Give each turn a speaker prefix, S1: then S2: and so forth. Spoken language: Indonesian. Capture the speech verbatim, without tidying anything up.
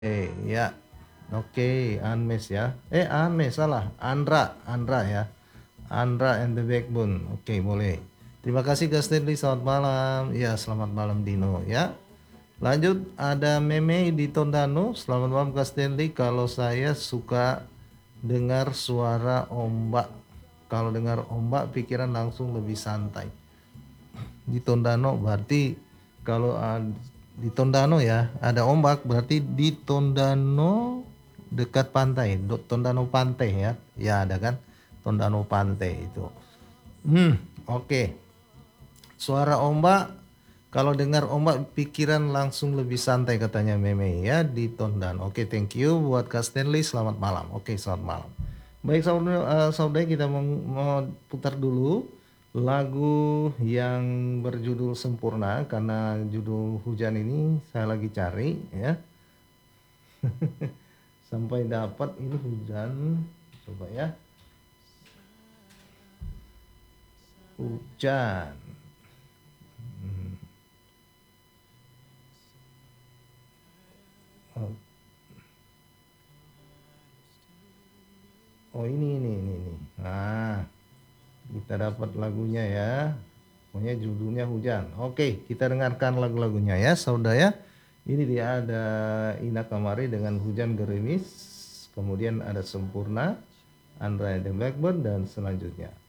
S1: Eh, ya. Oke, Unmesh ya. Eh, Unmesh salah. Andra, Andra ya. Andra and the Backbone. Oke, boleh. Terima kasih Kak Stanley. Selamat malam. Ya, selamat malam Dino ya. Lanjut ada Meme di Tondano. Selamat malam Kak Stanley. Kalau saya suka dengar suara ombak. Kalau dengar ombak pikiran langsung lebih santai. Di Tondano berarti kalau uh, di Tondano ya ada ombak berarti di Tondano dekat pantai. Do- Tondano Pantai ya. Ya ada kan? Tondano Pantai itu. Hmm, oke. Suara ombak kalau dengar ombak pikiran langsung lebih santai katanya Meme ya di Tondano. Oke, thank you buat Kak Stanley. Selamat malam. Oke, selamat malam. Baik saudara, eh, saudara kita mau, mau putar dulu lagu yang berjudul Sempurna karena judul hujan ini saya lagi cari ya. Sampai dapat ini hujan. Coba ya. Hujan. Hmm. Oh, oh ini ini ini ini. Nah, kita dapat lagunya ya. Pokoknya judulnya Hujan. Oke, kita dengarkan lagu-lagunya ya, saudara ya. Ini dia ada Ina Kamari dengan Hujan Gerimis. Kemudian ada Sempurna, Andra the Blackbird dan selanjutnya.